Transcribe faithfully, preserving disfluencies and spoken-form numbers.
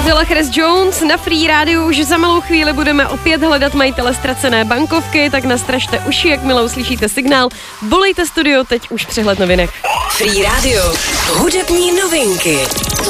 Godzilla Chris Jones na Free Rádiu. Už za malou chvíli budeme opět hledat majitele ztracené bankovky, tak nastražte uši, jakmile uslyšíte signál. Volejte studio, teď už přehled novinek. Free Radio. Hudební novinky.